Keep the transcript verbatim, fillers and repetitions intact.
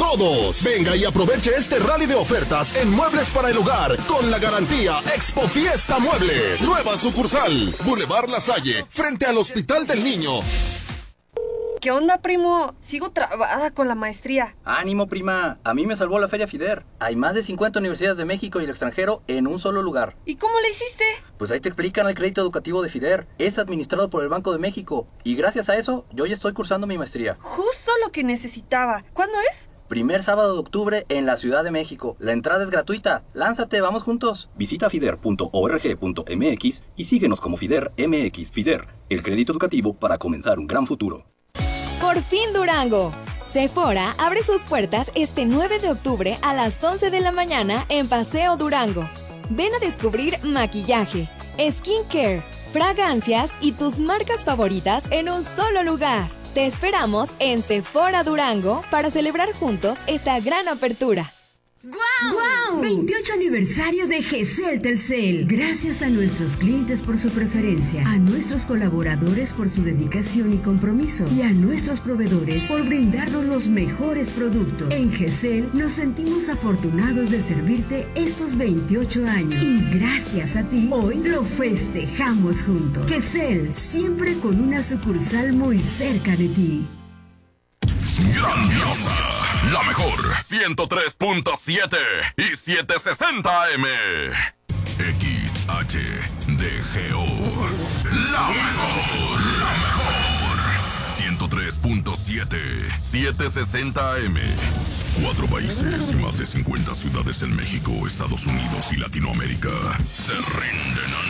todos. Venga y aproveche este rally de ofertas en muebles para el hogar con la garantía Expo Fiesta Muebles. Nueva sucursal, Boulevard La Salle, frente al Hospital del Niño. ¿Qué onda, primo? Sigo trabada con la maestría. ¡Ánimo, prima! A mí me salvó la Feria FIDER. Hay más de cincuenta universidades de México y el extranjero en un solo lugar. ¿Y cómo le hiciste? Pues ahí te explican el crédito educativo de FIDER. Es administrado por el Banco de México. Y gracias a eso, yo ya estoy cursando mi maestría. Justo lo que necesitaba. ¿Cuándo es? Primer sábado de octubre en la Ciudad de México. La entrada es gratuita. ¡Lánzate, vamos juntos! Visita fider punto org punto m x y síguenos como FIDER M X. FIDER, el crédito educativo para comenzar un gran futuro. Por fin Durango. Sephora abre sus puertas este nueve de octubre a las once de la mañana en Paseo Durango. Ven a descubrir maquillaje, skincare, fragancias y tus marcas favoritas en un solo lugar. Te esperamos en Sephora Durango para celebrar juntos esta gran apertura. ¡Guau! ¡Guau! veintiocho aniversario de Gesell Telcel. Gracias a nuestros clientes por su preferencia, a nuestros colaboradores por su dedicación y compromiso, y a nuestros proveedores por brindarnos los mejores productos. En Gesell nos sentimos afortunados de servirte estos veintiocho años. Y gracias a ti, hoy lo festejamos juntos. Gesell, siempre con una sucursal muy cerca de ti. Grandiosa, la mejor, ciento tres punto siete y setecientos sesenta M. X H D G O, la mejor, la mejor. ciento tres punto siete, setecientos sesenta M. Cuatro países y más de cincuenta ciudades en México, Estados Unidos y Latinoamérica se rinden